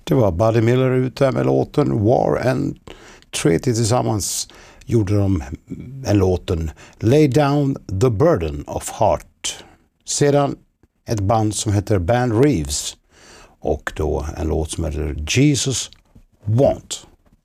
Det var Buddy Miller ute med låten War and Treaty. Tillsammans gjorde de en låten Lay Down the Burden of Heart. Sedan ett band som heter Band Reeves och då en låt som heter Jesus Want.